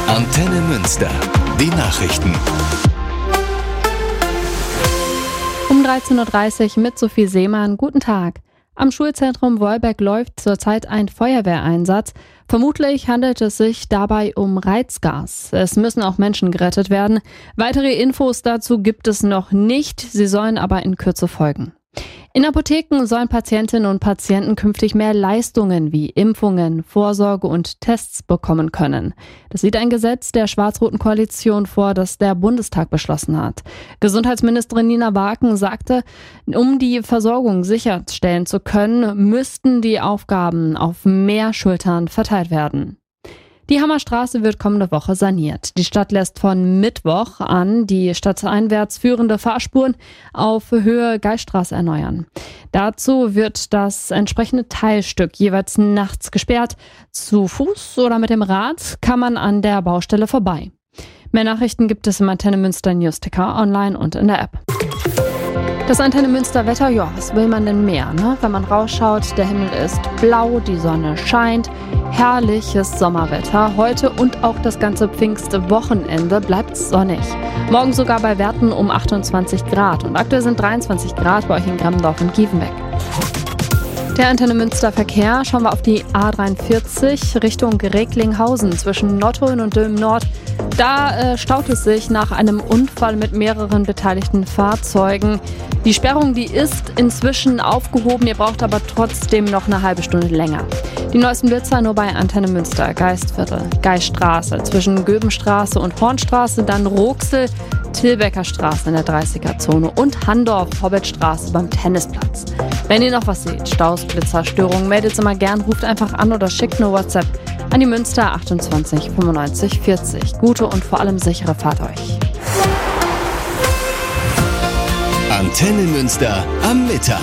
Antenne Münster. Die Nachrichten. Um 13.30 Uhr mit Sophie Seemann. Guten Tag. Am Schulzentrum Wolbeck läuft zurzeit ein Feuerwehreinsatz. Vermutlich handelt es sich dabei um Reizgas. Es müssen auch Menschen gerettet werden. Weitere Infos dazu gibt es noch nicht. Sie sollen aber in Kürze folgen. In Apotheken sollen Patientinnen und Patienten künftig mehr Leistungen wie Impfungen, Vorsorge und Tests bekommen können. Das sieht ein Gesetz der schwarz-roten Koalition vor, das der Bundestag beschlossen hat. Gesundheitsministerin Nina Waken sagte, um die Versorgung sicherstellen zu können, müssten die Aufgaben auf mehr Schultern verteilt werden. Die Hammerstraße wird kommende Woche saniert. Die Stadt lässt von Mittwoch an die stadteinwärts führende Fahrspuren auf Höhe Geiststraße erneuern. Dazu wird das entsprechende Teilstück jeweils nachts gesperrt. Zu Fuß oder mit dem Rad kann man an der Baustelle vorbei. Mehr Nachrichten gibt es im Antenne Münster Newsticker online und in der App. Das Antenne Münster Wetter, ja, was will man denn mehr, ne? Wenn man rausschaut, der Himmel ist blau, die Sonne scheint, herrliches Sommerwetter. Heute und auch das ganze Pfingstwochenende bleibt sonnig. Morgen sogar bei Werten um 28 Grad und aktuell sind 23 Grad bei euch in Grammendorf und Gievenbeck. Der Antenne Münster Verkehr, schauen wir auf die A43 Richtung Recklinghausen zwischen Nottuln und Dülmen-Nord. Da staut es sich nach einem Unfall mit mehreren beteiligten Fahrzeugen. Die Sperrung, die ist inzwischen aufgehoben, ihr braucht aber trotzdem noch eine halbe Stunde länger. Die neuesten Blitzer nur bei Antenne Münster, Geistviertel, Geiststraße zwischen Göbenstraße und Hornstraße, dann Roxel, Tilbecker Straße in der 30er-Zone und Handorf, Hobbettstraße beim Tennisplatz. Wenn ihr noch was seht, Staus, Blitzer, Störungen, meldet es immer gern, ruft einfach an oder schickt eine WhatsApp an die Münster 28 95 40. Gute und vor allem sichere Fahrt euch. Antenne Münster am Mittag.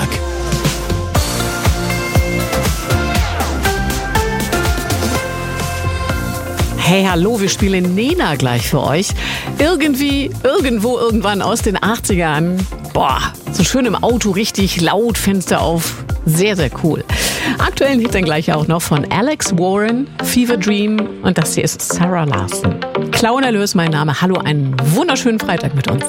Hey, hallo, wir spielen Nena gleich für euch. Irgendwo, irgendwann aus den 80ern. Boah, so schön im Auto, richtig laut, Fenster auf. Sehr, sehr cool. Aktuellen Hit dann gleich auch noch von Alex Warren, Fever Dream. Und das hier ist Sarah Larson. Klaunerlös, mein Name. Hallo, einen wunderschönen Freitag mit uns.